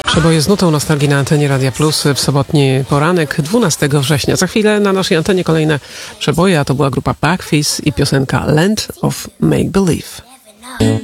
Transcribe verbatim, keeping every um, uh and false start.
Przeboje z nutą nostalgii na antenie Radia Plus w sobotni poranek dwunastego września. Za chwilę na naszej antenie kolejne przeboje, a to była grupa Backfizz i piosenka Land of Make Believe.